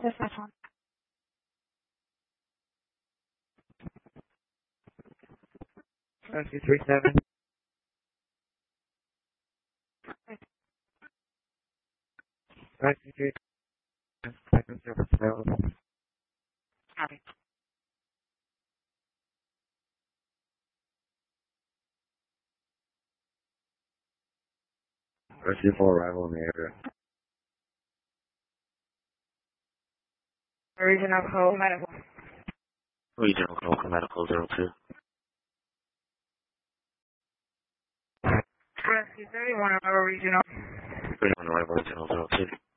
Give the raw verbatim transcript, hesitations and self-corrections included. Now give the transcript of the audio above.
This is one. Rescue three seven. Rescue three seven. Second service available. Copy. Rescue four arrival in the area. Regional Code Medical. Regional Code Medical zero two. Rescue thirty-one, Aurora Regional. thirty-one arrival regional zero two.